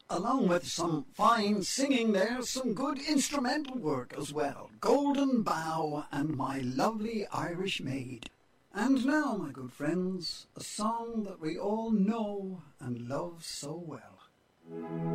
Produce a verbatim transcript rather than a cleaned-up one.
along with some fine singing there, some good instrumental work as well. Golden Bough and My Lovely Irish Maid. And now, my good friends, a song that we all know and love so well.